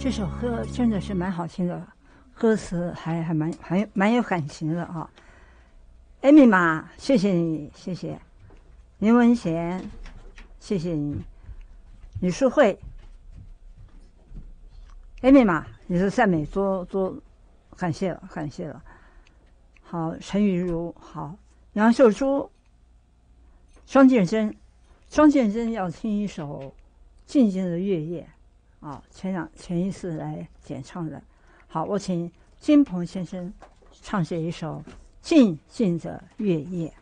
这首歌真的是蛮好听的，歌词还蛮有感情的啊。艾米玛，谢谢你，谢谢林文贤，谢谢你，李淑慧，艾米玛，你的赞美多感谢了，感谢了。好，陈雨如，好，杨秀珠，庄建真要听一首《静静的月夜》啊，前一次来演唱的。好，我请金鹏先生唱这一首《静静的月夜》。